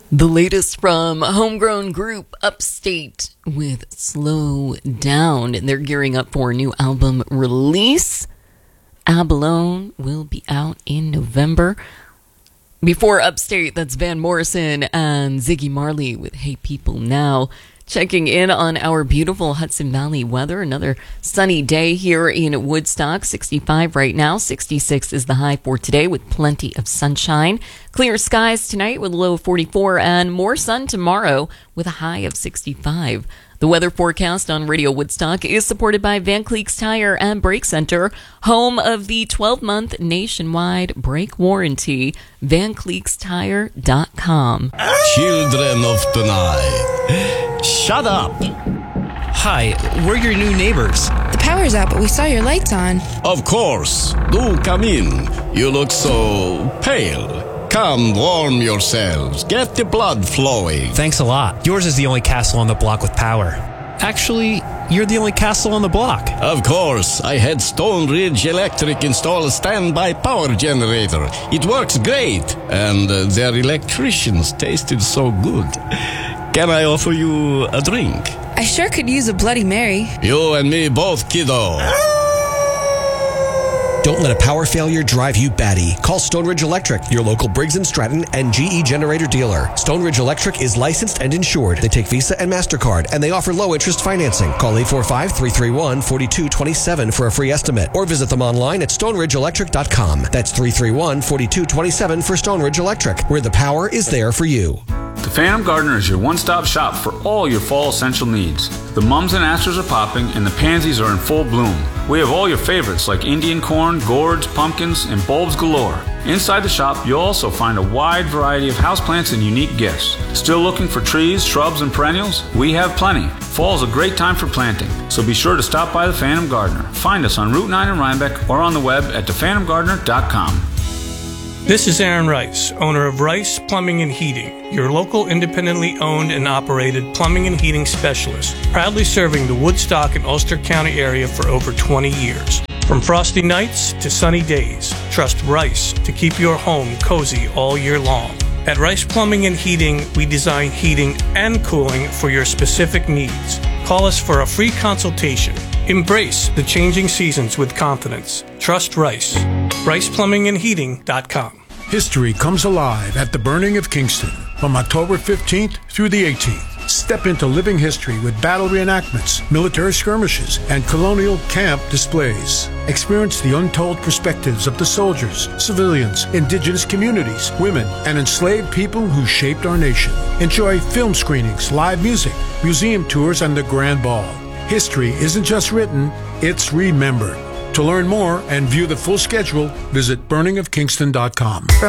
The latest from homegrown group Upstate with Slow Down. They're gearing up for a new album release. Abalone will be out in November. Before Upstate, that's Van Morrison and Ziggy Marley with Hey People Now. Checking in on our beautiful Hudson Valley weather. Another sunny day here in Woodstock. 65 right now. 66 is the high for today with plenty of sunshine. Clear skies tonight with a low of 44 and more sun tomorrow with a high of 65. The weather forecast on Radio Woodstock is supported by Van Cleek's Tire and Brake Center, home of the 12-month nationwide brake warranty. VanCleeksTire.com. Children of the night, shut up. Hi, we're your new neighbors. The power's out, but we saw your lights on. Of course. Do come in. You look so pale. Come, warm yourselves. Get the blood flowing. Thanks a lot. Yours is the only castle on the block with power. Actually, you're the only castle on the block. Of course. I had Stone Ridge Electric install a standby power generator. It works great. And their electricians tasted so good. Can I offer you a drink? I sure could use a Bloody Mary. You and me both, kiddo. Don't let a power failure drive you batty. Call Stone Ridge Electric, your local Briggs & Stratton and GE generator dealer. Stone Ridge Electric is licensed and insured. They take Visa and MasterCard, and they offer low-interest financing. Call 845-331-4227 for a free estimate, or visit them online at stoneridgeelectric.com. That's 331-4227 for Stone Ridge Electric, where the power is there for you. The Phantom Gardener is your one-stop shop for all your fall essential needs. The mums and asters are popping and the pansies are in full bloom. We have all your favorites like Indian corn, gourds, pumpkins, and bulbs galore. Inside the shop, you'll also find a wide variety of houseplants and unique gifts. Still looking for trees, shrubs, and perennials? We have plenty. Fall is a great time for planting, so be sure to stop by the Phantom Gardener. Find us on Route 9 in Rhinebeck or on the web at thephantomgardener.com. This is Aaron Rice, owner of Rice Plumbing and Heating, your local independently owned and operated plumbing and heating specialist, proudly serving the Woodstock and Ulster County area for over 20 years. From frosty nights to sunny days, trust Rice to keep your home cozy all year long. At Rice Plumbing and Heating, we design heating and cooling for your specific needs. Call us for a free consultation. Embrace the changing seasons with confidence. Trust Rice. RicePlumbingandHeating.com. History comes alive at the Burning of Kingston from October 15th through the 18th. Step into living history with battle reenactments, military skirmishes, and colonial camp displays. Experience the untold perspectives of the soldiers, civilians, indigenous communities, women, and enslaved people who shaped our nation. Enjoy film screenings, live music, museum tours, and the Grand Ball. History isn't just written, it's remembered. To learn more and view the full schedule, visit burningofkingston.com.